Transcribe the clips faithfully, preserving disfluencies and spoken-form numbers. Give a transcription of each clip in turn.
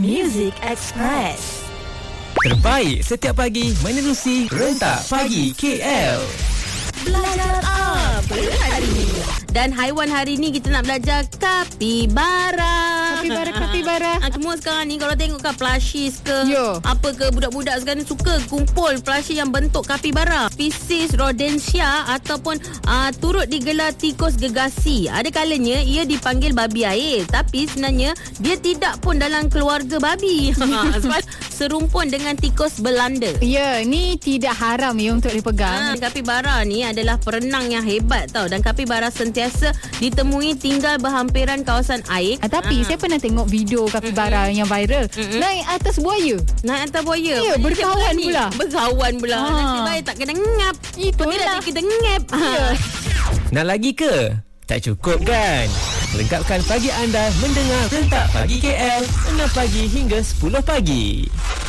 Music Express. Terbaik setiap pagi menerusi Rentak Pagi K L. Belajar apa hari ini? Dan haiwan hari ni kita nak belajar kapibara. Kapibara, kapibara. Ha, semua sekarang ni kalau tengok kan plushies ke, Yo. apa ke, budak-budak sekarang ni suka kumpul plushie yang bentuk kapibara. Spesies Rodentia ataupun uh, turut digelar tikus gegasi. Ada kalanya ia dipanggil babi air, tapi sebenarnya dia tidak pun dalam keluarga babi. Sebab serumpun dengan tikus Belanda. Ya, ni tidak haram ya untuk dipegang. Ha, kapibara ni adalah perenang yang hebat tau. Dan kapibara sentiasa ditemui tinggal berhampiran kawasan air. Ah, tapi ha. saya pernah tengok video kapibara mm-hmm. yang viral. Mm-hmm. Naik atas buaya. Naik atas buaya. Ya, berkawan pula. Berkawan pula. Ha. Nasib baik tak kena ngap. Itulah. Tapi kita ngap. Ya. Nak lagi ke? Tak cukup kan? Lengkapkan pagi anda mendengar Rentak Pagi K L enam pagi hingga sepuluh pagi.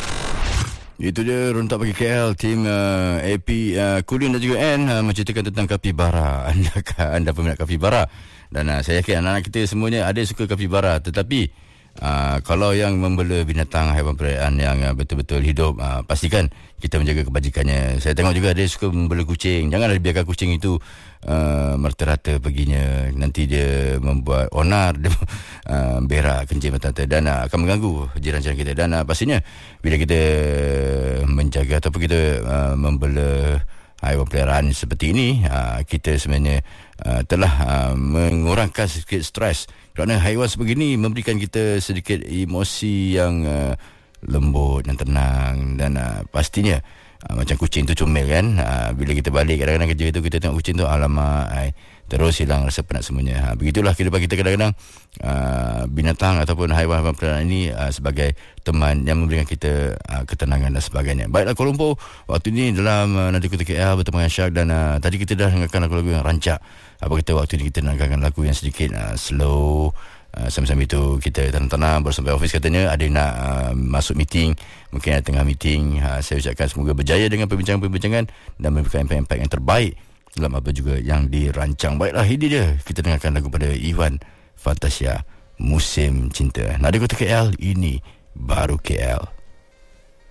Itu dia Rentak Pagi K L. Tim uh, A P uh, Kulin dan juga N uh, menceritakan tentang kapibara. Anda anda peminat kapibara. Dan uh, saya yakin anak-anak kita semuanya ada suka kapibara. Tetapi uh, kalau yang membela binatang, haiwan peliharaan yang uh, betul-betul hidup, uh, pastikan kita menjaga kebajikannya. Saya tengok juga dia suka membela kucing. Janganlah biarkan kucing itu uh, merata-rata perginya. Nanti dia membuat onar, dia uh, berak, kencing merata-rata dan uh, akan mengganggu jiran-jiran kita. Dan uh, pastinya bila kita menjaga ataupun kita uh, membela haiwan peliharaan seperti ini, uh, kita sebenarnya uh, telah uh, mengurangkan sedikit stres. Kerana haiwan sebegini memberikan kita sedikit emosi yang uh, lembut dan tenang. Dan uh, pastinya uh, macam kucing tu comel kan, uh, bila kita balik kadang-kadang kerja tu, kita tengok kucing tu, alamak, ay, terus hilang rasa penat semuanya. Ha, begitulah kehidupan kita kadang-kadang. Uh, binatang ataupun haiwan-haiwan peliharaan ini uh, sebagai teman yang memberikan kita uh, ketenangan dan sebagainya. Baiklah Kuala Lumpur, waktu ini dalam uh, Nadi Kota K L bersama dengan Syak. Dan uh, tadi kita dah dengarkan lagu-lagu yang rancak. Apa kita waktu ini kita dengarkan lagu yang sedikit uh, slow. Uh, sambil-sambil itu kita tenang-tenang baru sampai office. Katanya ada yang nak uh, masuk meeting, mungkin ada tengah meeting. uh, Saya ucapkan semoga berjaya dengan perbincangan-perbincangan dan memberikan impact-impact yang terbaik dalam apa juga yang dirancang. Baiklah, ini dia kita dengarkan lagu pada Iwan Fantasia, Musim Cinta. Nadi Kota K L, ini baru K L.